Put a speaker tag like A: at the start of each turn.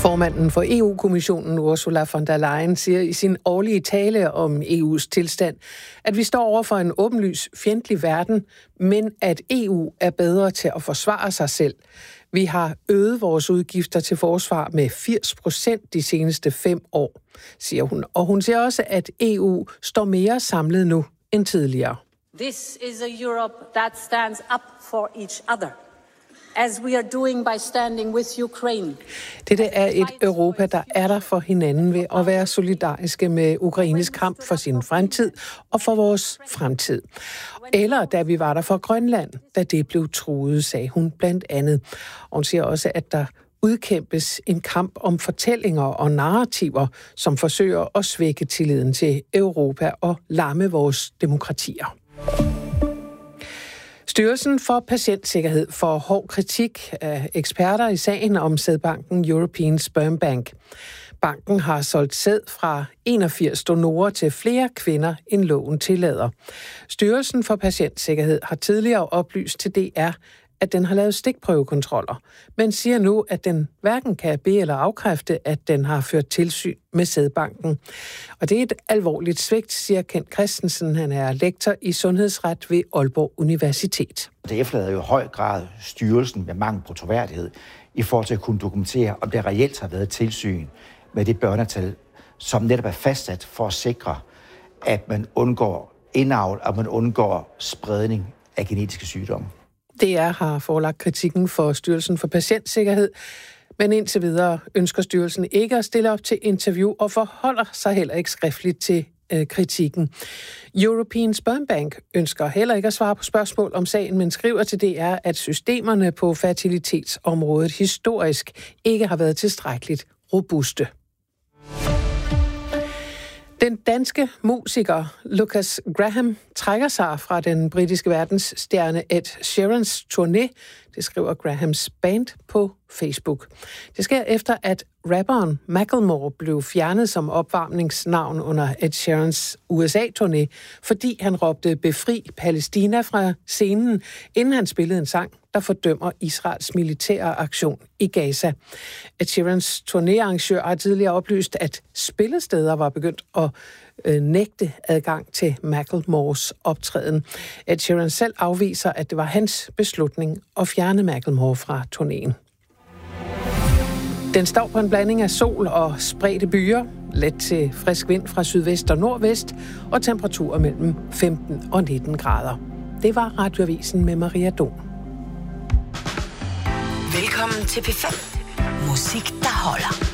A: Formanden for EU-kommissionen Ursula von der Leyen siger i sin årlige tale om EU's tilstand, at vi står over for en åbenlys fjendtlig verden, men at EU er bedre til at forsvare sig selv. Vi har øget vores udgifter til forsvar med 80% de seneste 5 år, siger hun. Og hun siger også, at EU står mere samlet nu end tidligere.
B: This is a Europe that stands up for each other, as we are doing by standing with Ukraine.
A: Dette er et Europa, der er der for hinanden ved at være solidariske med Ukraines kamp for sin fremtid og for vores fremtid. Eller da vi var der for Grønland, da det blev truet, sagde hun blandt andet. Og hun siger også, at der udkæmpes en kamp om fortællinger og narrativer, som forsøger at svække tilliden til Europa og lamme vores demokratier. Styrelsen for Patientsikkerhed får hård kritik af eksperter i sagen om sædbanken European Sperm Bank. Banken har solgt sæd fra 81 donorer til flere kvinder, end loven tillader. Styrelsen for Patientsikkerhed har tidligere oplyst til DR, at den har lavet stikprøvekontroller, men siger nu, at den hverken kan bede eller afkræfte, at den har ført tilsyn med sædbanken. Og det er et alvorligt svigt, siger Kent Christensen. Han er lektor i sundhedsret ved Aalborg Universitet.
C: Det efterlader jo i høj grad styrelsen med mangel på troværdighed i forhold til at kunne dokumentere, om der reelt har været tilsyn med det børnetal, som netop er fastsat for at sikre, at man undgår indavl, og man undgår spredning af genetiske sygdomme.
A: DR har forelagt kritikken for Styrelsen for Patientsikkerhed, men indtil videre ønsker styrelsen ikke at stille op til interview og forholder sig heller ikke skriftligt til kritikken. European Sperm Bank ønsker heller ikke at svare på spørgsmål om sagen, men skriver til DR, at systemerne på fertilitetsområdet historisk ikke har været tilstrækkeligt robuste. Den danske musiker Lucas Graham trækker sig fra den britiske verdensstjerne Ed Sheerans turné, det skriver Grahams band på Facebook. Det sker efter, at rapperen Macklemore blev fjernet som opvarmningsnavn under Ed Sheerans USA-turné, fordi han råbte "Befri Palæstina" fra scenen, inden han spillede en sang, der fordømmer Israels militære aktion i Gaza. Ed Sheerans turnéarrangør har tidligere oplyst, at spillesteder var begyndt at nægte adgang til Macklemores optræden. Ed Sheeran selv afviser, at det var hans beslutning at fjerne Macklemore fra turnéen. Den står på en blanding af sol og spredte byer, let til frisk vind fra sydvest og nordvest, og temperaturer mellem 15 og 19 grader. Det var Radioavisen med Maria Don.
D: Velkommen til P5. Musik, der holder.